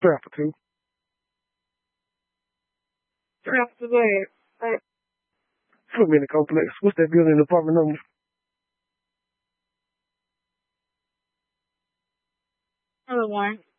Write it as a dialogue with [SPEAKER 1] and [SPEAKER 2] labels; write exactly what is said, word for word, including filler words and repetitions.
[SPEAKER 1] Trapper two.
[SPEAKER 2] Trapper where? Like,
[SPEAKER 1] Put me in the complex. What's that building apartment number?
[SPEAKER 2] other one.